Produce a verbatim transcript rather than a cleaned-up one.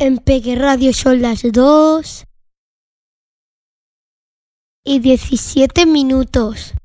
En Peque Radio son las dos y diecisiete minutos.